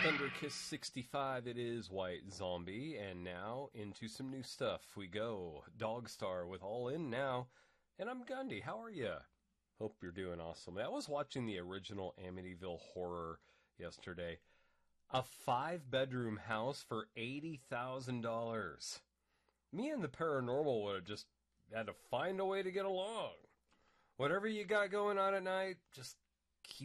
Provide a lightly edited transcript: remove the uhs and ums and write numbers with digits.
Thunderkiss 65, it is White Zombie, and now into some new stuff we go. Dogstar with All In Now, and I'm Gundy. How are you? Hope you're doing awesome. I was watching the original Amityville Horror yesterday. A 5-bedroom house for $80,000. Me and the paranormal would have just had to find a way to get along. Whatever you got going on at night, just